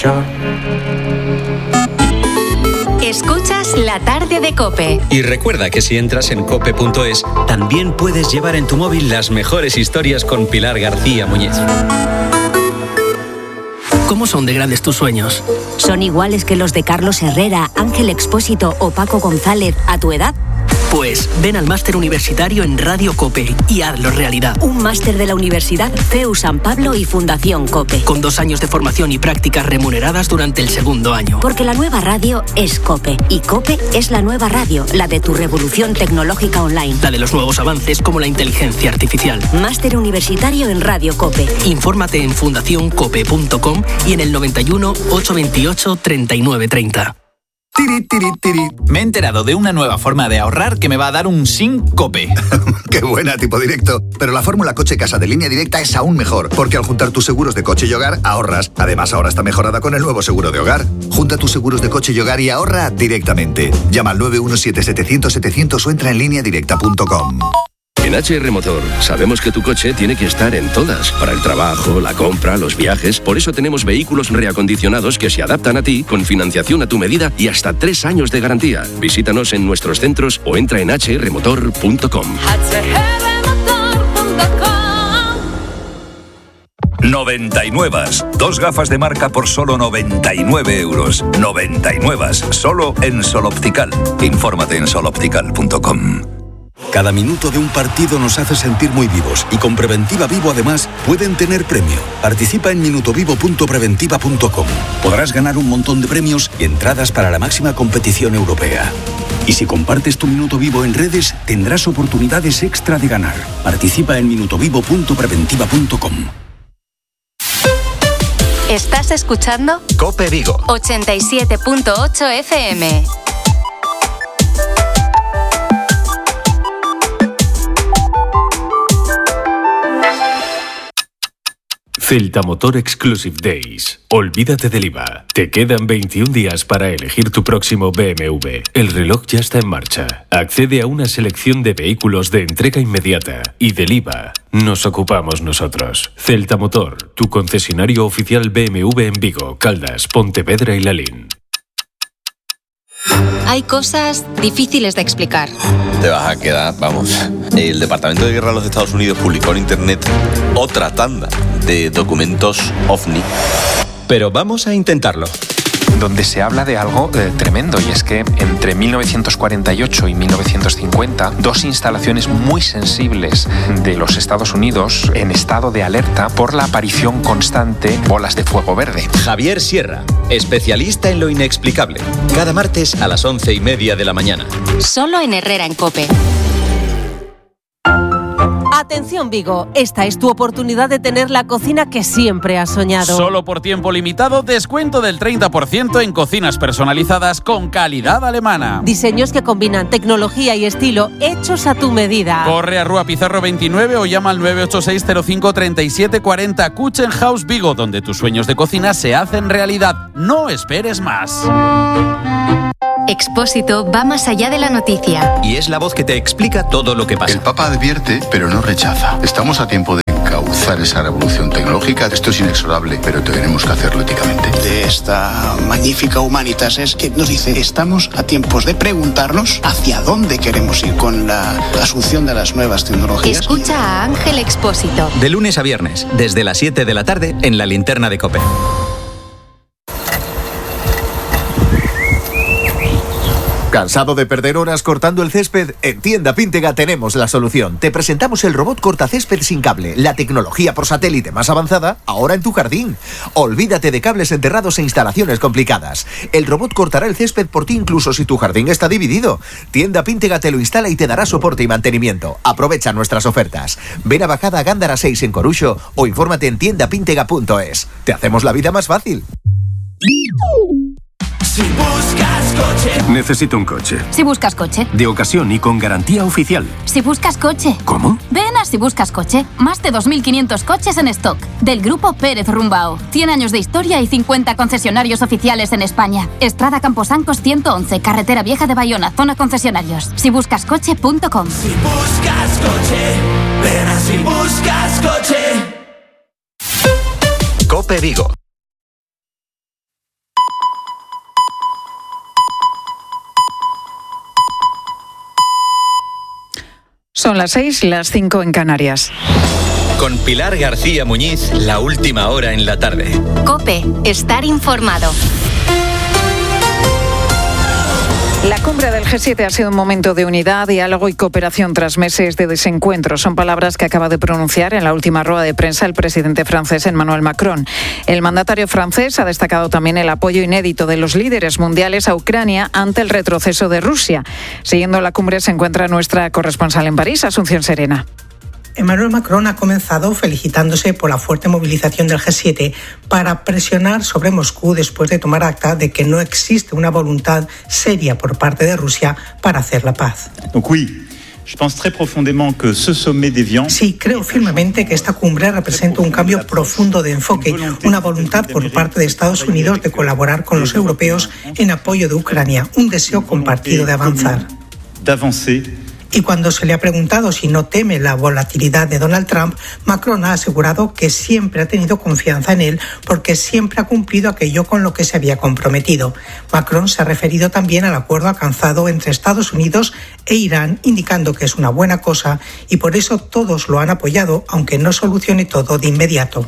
Escuchas La Tarde de COPE. Y recuerda que si entras en cope.es, también puedes llevar en tu móvil las mejores historias con Pilar García Muñiz. ¿Cómo son de grandes tus sueños? ¿Son iguales que los de Carlos Herrera, Ángel Expósito o Paco González a tu edad? Pues ven al máster universitario en Radio COPE y hazlo realidad. Un máster de la Universidad CEU San Pablo y Fundación COPE. Con 2 años de formación y prácticas remuneradas durante el 2º año. Porque la nueva radio es COPE. Y COPE es la nueva radio, la de tu revolución tecnológica online. La de los nuevos avances como la inteligencia artificial. Máster universitario en Radio COPE. Infórmate en fundacioncope.com y en el 91 828 3930. Me he enterado de una nueva forma de ahorrar que me va a dar un SINCOPE. ¡Qué buena, tipo directo! Pero la fórmula Coche Casa de Línea Directa es aún mejor, porque al juntar tus seguros de coche y hogar, ahorras. Además, ahora está mejorada con el nuevo seguro de hogar. Junta tus seguros de coche y hogar y ahorra directamente. Llama al 917-700-700 o entra en lineadirecta.com. En HR Motor sabemos que tu coche tiene que estar en todas, para el trabajo, la compra, los viajes. Por eso tenemos vehículos reacondicionados que se adaptan a ti, con financiación a tu medida y hasta 3 años de garantía. Visítanos en nuestros centros o entra en hrmotor.com. 99. 2 gafas de marca por solo 99 euros. 99. Solo en Sol Optical. Infórmate en soloptical.com. Cada minuto de un partido nos hace sentir muy vivos y con Preventiva Vivo además pueden tener premio. Participa en minutovivo.preventiva.com. Podrás ganar un montón de premios y entradas para la máxima competición europea. Y si compartes tu Minuto Vivo en redes, tendrás oportunidades extra de ganar. Participa en minutovivo.preventiva.com. ¿Estás escuchando? COPE Vigo 87.8 FM. Celta Motor Exclusive Days. Olvídate del IVA. Te quedan 21 días para elegir tu próximo BMW. El reloj ya está en marcha. Accede a una selección de vehículos de entrega inmediata. Y del IVA nos ocupamos nosotros. Celta Motor, tu concesionario oficial BMW en Vigo, Caldas, Pontevedra y Lalín. Hay cosas difíciles de explicar. Te vas a quedar, vamos. El Departamento de Guerra de los Estados Unidos publicó en Internet otra tanda de documentos OVNI. Pero vamos a intentarlo. Donde se habla de algo tremendo, y es que entre 1948 y 1950, 2 instalaciones muy sensibles de los Estados Unidos en estado de alerta por la aparición constante de bolas de fuego verde. Javier Sierra, especialista en lo inexplicable. Cada martes a las 11:30 de la mañana. Solo en Herrera en COPE. Atención Vigo, esta es tu oportunidad de tener la cocina que siempre has soñado. Solo por tiempo limitado, descuento del 30% en cocinas personalizadas con calidad alemana. Diseños que combinan tecnología y estilo hechos a tu medida. Corre a Rúa Pizarro 29 o llama al 986-05-3740 Kitchen House Vigo, donde tus sueños de cocina se hacen realidad. No esperes más. Expósito va más allá de la noticia. Y es la voz que te explica todo lo que pasa. El Papa advierte, pero no rechaza. Estamos a tiempo de encauzar esa revolución tecnológica. Esto es inexorable, pero tenemos que hacerlo éticamente. De esta magnífica Humanitas es que nos dice, estamos a tiempos de preguntarnos hacia dónde queremos ir con la asunción de las nuevas tecnologías. Escucha a Ángel Expósito. De lunes a viernes, desde las 7 de la tarde, en la linterna de COPE. ¿Cansado de perder horas cortando el césped? En Tienda Píntega tenemos la solución. Te presentamos el robot cortacésped sin cable, la tecnología por satélite más avanzada, ahora en tu jardín. Olvídate de cables enterrados e instalaciones complicadas. El robot cortará el césped por ti incluso si tu jardín está dividido. Tienda Píntega te lo instala y te dará soporte y mantenimiento. Aprovecha nuestras ofertas. Ven a Bajada Gándara 6 en Coruxo o infórmate en tiendapíntega.es. Te hacemos la vida más fácil. Si buscas coche. Necesito un coche. Si buscas coche. De ocasión y con garantía oficial. Si buscas coche. ¿Cómo? Ven a Si buscas coche. Más de 2.500 coches en stock. Del grupo Pérez Rumbao. 100 años de historia y 50 concesionarios oficiales en España. Estrada Camposancos 111, Carretera Vieja de Bayona, zona concesionarios. Sibuscascoche.com. Si buscas coche. Ven a Si buscas coche. COPE Vigo. Son las 6, las 5 en Canarias. Con Pilar García Muñiz, la última hora en la tarde. COPE, estar informado. La cumbre del G7 ha sido un momento de unidad, diálogo y cooperación tras meses de desencuentro. Son palabras que acaba de pronunciar en la última rueda de prensa el presidente francés Emmanuel Macron. El mandatario francés ha destacado también el apoyo inédito de los líderes mundiales a Ucrania ante el retroceso de Rusia. Siguiendo la cumbre se encuentra nuestra corresponsal en París, Asunción Serena. Emmanuel Macron ha comenzado felicitándose por la fuerte movilización del G7 para presionar sobre Moscú después de tomar acta de que no existe una voluntad seria por parte de Rusia para hacer la paz. Sí, creo firmemente que esta cumbre representa un cambio profundo de enfoque, una voluntad por parte de Estados Unidos de colaborar con los europeos en apoyo de Ucrania, un deseo compartido de avanzar. Y cuando se le ha preguntado si no teme la volatilidad de Donald Trump, Macron ha asegurado que siempre ha tenido confianza en él porque siempre ha cumplido aquello con lo que se había comprometido. Macron se ha referido también al acuerdo alcanzado entre Estados Unidos e Irán, indicando que es una buena cosa y por eso todos lo han apoyado, aunque no solucione todo de inmediato.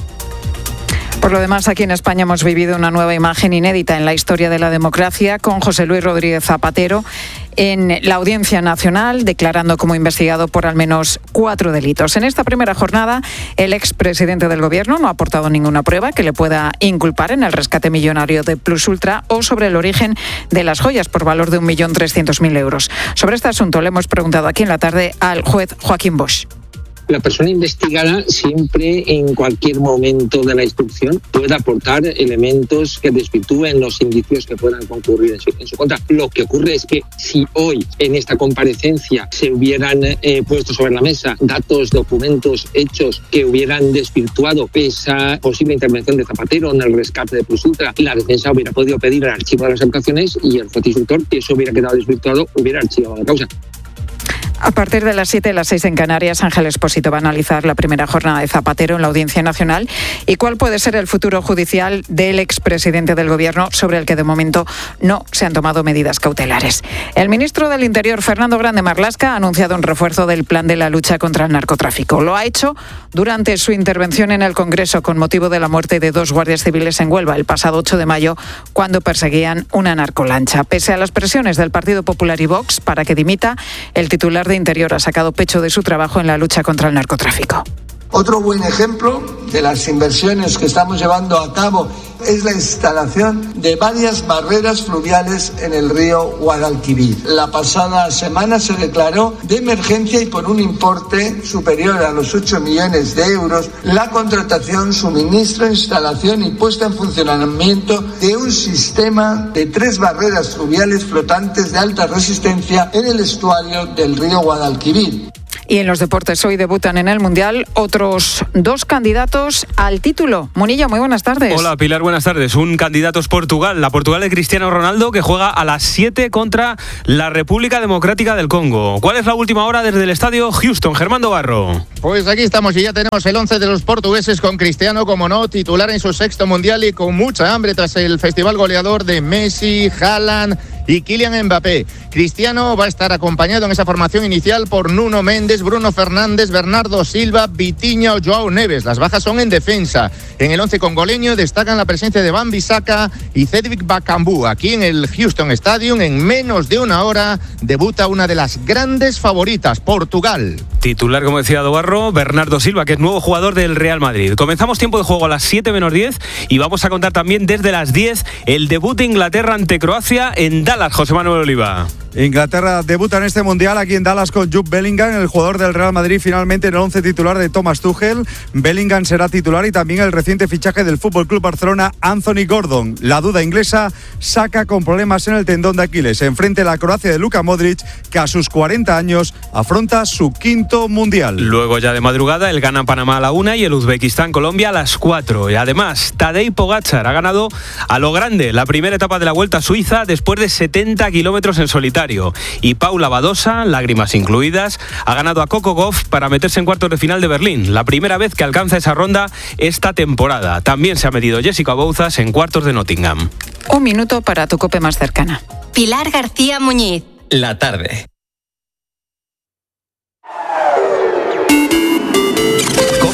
Por lo demás, aquí en España hemos vivido una nueva imagen inédita en la historia de la democracia con José Luis Rodríguez Zapatero en la Audiencia Nacional, declarando como investigado por al menos 4 delitos. En esta primera jornada, el expresidente del Gobierno no ha aportado ninguna prueba que le pueda inculpar en el rescate millonario de Plus Ultra o sobre el origen de las joyas por valor de 1.300.000 euros. Sobre este asunto le hemos preguntado aquí en la tarde al juez Joaquín Bosch. La persona investigada siempre, en cualquier momento de la instrucción, puede aportar elementos que desvirtúen los indicios que puedan concurrir en su contra. Lo que ocurre es que si hoy, en esta comparecencia, se hubieran puesto sobre la mesa datos, documentos, hechos que hubieran desvirtuado esa posible intervención de Zapatero en el rescate de Plus Ultra, la defensa hubiera podido pedir el archivo de las actuaciones y el juez instructor, si eso hubiera quedado desvirtuado, hubiera archivado la causa. A partir de las 7, las 6 en Canarias, Ángel Expósito va a analizar la primera jornada de Zapatero en la Audiencia Nacional y cuál puede ser el futuro judicial del expresidente del Gobierno, sobre el que de momento no se han tomado medidas cautelares. El ministro del Interior, Fernando Grande Marlaska, ha anunciado un refuerzo del plan de la lucha contra el narcotráfico. Lo ha hecho durante su intervención en el Congreso con motivo de la muerte de 2 guardias civiles en Huelva el pasado 8 de mayo cuando perseguían una narcolancha. Pese a las presiones del Partido Popular y Vox para que dimita, el titular de Interior ha sacado pecho de su trabajo en la lucha contra el narcotráfico. Otro buen ejemplo de las inversiones que estamos llevando a cabo es la instalación de varias barreras fluviales en el río Guadalquivir. La pasada semana se declaró de emergencia y por un importe superior a los 8 millones de euros la contratación, suministro, instalación y puesta en funcionamiento de un sistema de 3 barreras fluviales flotantes de alta resistencia en el estuario del río Guadalquivir. Y en los deportes hoy debutan en el Mundial otros 2 candidatos al título. Monilla, muy buenas tardes. Hola Pilar, buenas tardes. Un candidato es Portugal, la Portugal de Cristiano Ronaldo, que juega a las 7 contra la República Democrática del Congo. ¿Cuál es la última hora desde el estadio Houston? Germán Barro. Pues aquí estamos y ya tenemos el 11 de los portugueses con Cristiano, como no, titular en su 6º Mundial y con mucha hambre tras el festival goleador de Messi, Haaland y Kylian Mbappé. Cristiano va a estar acompañado en esa formación inicial por Nuno Méndez, Bruno Fernández, Bernardo Silva, Vitinha o Joao Neves. Las bajas son en defensa. En el 11 congoleño destacan la presencia de Wan-Bissaka y Cedric Bakambu. Aquí en el Houston Stadium, en menos de una hora, debuta una de las grandes favoritas, Portugal. Titular, como decía Dobarro, Bernardo Silva, que es nuevo jugador del Real Madrid. Comenzamos tiempo de juego a las 7 menos 10 y vamos a contar también desde las 10 el debut de Inglaterra ante Croacia en Dallas. José Manuel Oliva. Inglaterra debuta en este Mundial aquí en Dallas con Jude Bellingham, el jugador del Real Madrid, finalmente en el 11 titular de Thomas Tuchel. Bellingham será titular y también el reciente fichaje del FC Barcelona, Anthony Gordon. La duda inglesa, Saka con problemas en el tendón de Aquiles. Enfrente la Croacia de Luka Modric, que a sus 40 años afronta su 5º Mundial. Luego ya de madrugada el Ghana-Panamá a la 1 y el Uzbekistán-Colombia a las 4. Y además Tadej Pogačar ha ganado a lo grande la primera etapa de la Vuelta a Suiza después de 70 kilómetros en solitario. Y Paula Badosa, lágrimas incluidas, ha ganado a Coco Gauff para meterse en cuartos de final de Berlín, la primera vez que alcanza esa ronda esta temporada. También se ha metido Jessica Bouzas en cuartos de Nottingham. 1 minuto para tu COPE más cercana. Pilar García Muñiz. La tarde.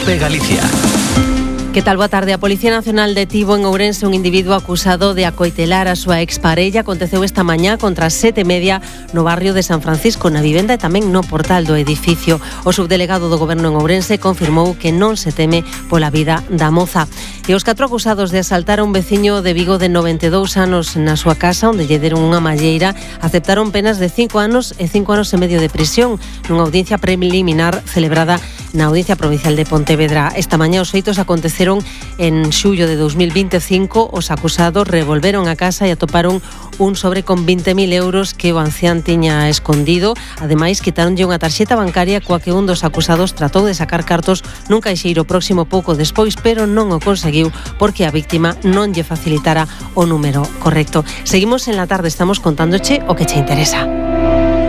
COPE Galicia. Que tal? Boa tarde. A Policía Nacional detivo en Ourense un individuo acusado de acoitelar a súa exparella. Aconteceu esta mañá contra as 7:30 no barrio de San Francisco, na vivenda e tamén no portal do edificio. O subdelegado do Goberno en Ourense confirmou que non se teme pola vida da moza. E os 4 acusados de asaltar a un veciño de Vigo de 92 anos na súa casa, onde lle deron unha malleira, aceptaron penas de 5 anos e 5 anos e medio de prisión nunha audiencia preliminar celebrada na Audiencia Provincial de Pontevedra. Esta mañá os feitos aconteceron en xullo de 2025. Os acusados revolveron a casa e atoparon un sobre con 20.000 euros que o ancián tiña escondido. Ademais, quitaronlle unha tarxeta bancaria coa que un dos acusados tratou de sacar cartos nun caixeiro próximo pouco despois, pero non o conseguiu porque a víctima non lle facilitara o número correcto. Seguimos en la tarde, estamos contándoche o que che interesa.